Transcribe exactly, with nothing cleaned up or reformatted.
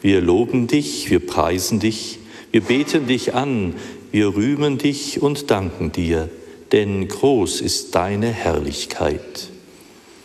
Wir loben dich, wir preisen dich, wir beten dich an, wir rühmen dich und danken dir, denn groß ist deine Herrlichkeit.